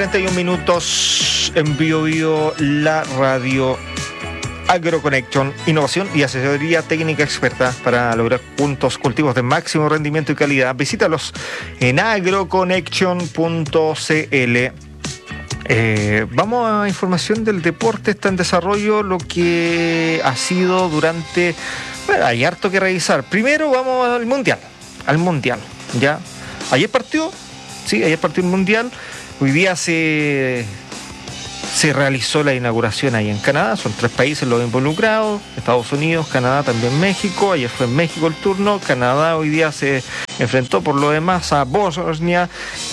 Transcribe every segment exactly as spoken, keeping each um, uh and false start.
treinta y un minutos en Bio Bio, la radio AgroConnection, innovación y asesoría técnica experta para lograr juntos cultivos de máximo rendimiento y calidad. Visítalos en agroconnection punto cl. Eh, vamos a información del deporte. Está en desarrollo lo que ha sido durante... Bueno, hay harto que revisar. Primero vamos al Mundial. Al Mundial, ¿ya? Ayer partió, sí, ayer partió el Mundial. Hoy día se... Se realizó la inauguración ahí en Canadá, son tres países los involucrados, Estados Unidos, Canadá, también México. Ayer fue en México el turno. Canadá hoy día se enfrentó por lo demás a Bosnia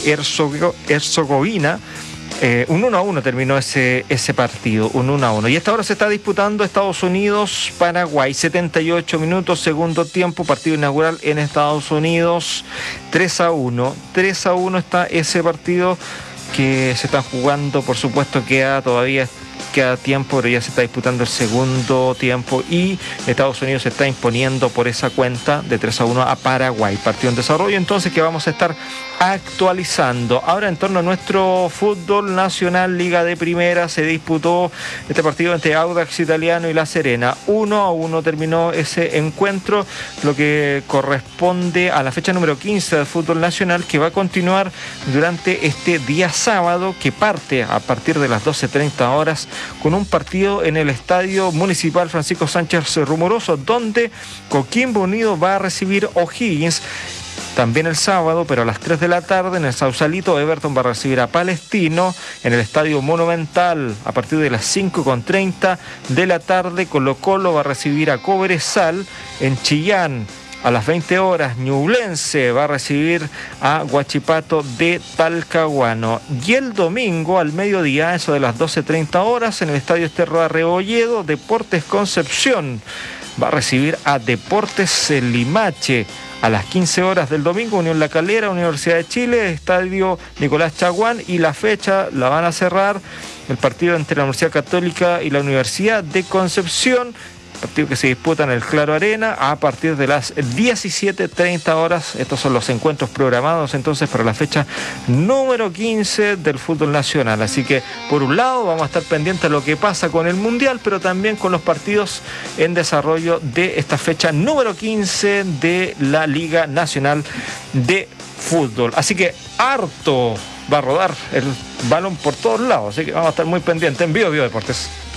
Herzegovina. Eh, un uno a uno terminó ese, ese partido, un uno a uno. Y hasta ahora se está disputando Estados Unidos-Paraguay, setenta y ocho minutos, segundo tiempo, partido inaugural en Estados Unidos, tres a uno. tres a uno está ese partido que se están jugando. Por supuesto queda todavía queda tiempo, pero ya se está disputando el segundo tiempo y Estados Unidos se está imponiendo por esa cuenta de tres a uno a Paraguay. Partido en desarrollo entonces que vamos a estar actualizando. Ahora en torno a nuestro fútbol nacional, Liga de Primera, se disputó este partido entre Audax Italiano y La Serena. uno a uno terminó ese encuentro, lo que corresponde a la fecha número quince del fútbol nacional, que va a continuar durante este día sábado, que parte a partir de las doce treinta horas con un partido en el Estadio Municipal Francisco Sánchez Rumoroso, donde Coquimbo Unido va a recibir O'Higgins. También el sábado, pero a las tres de la tarde, en el Sausalito, Everton va a recibir a Palestino. En el Estadio Monumental, a partir de las cinco treinta de la tarde, Colo Colo va a recibir a Cobresal. En Chillán, a las veinte horas, Ñublense va a recibir a Huachipato de Talcahuano. Y el domingo, al mediodía, eso de las doce treinta horas, en el Estadio Esterro de Arrebolledo, Deportes Concepción va a recibir a Deportes Limache. A las quince horas del domingo, Unión La Calera, Universidad de Chile, Estadio Nicolás Chaguán, y la fecha la van a cerrar el partido entre la Universidad Católica y la Universidad de Concepción, partido que se disputa en el Claro Arena a partir de las diecisiete treinta horas. Estos son los encuentros programados entonces para la fecha número quince del fútbol nacional. Así que por un lado vamos a estar pendientes de lo que pasa con el Mundial, pero también con los partidos en desarrollo de esta fecha número quince de la Liga Nacional de Fútbol. Así que harto va a rodar el balón por todos lados, así que vamos a estar muy pendientes en Bio Bio Deportes.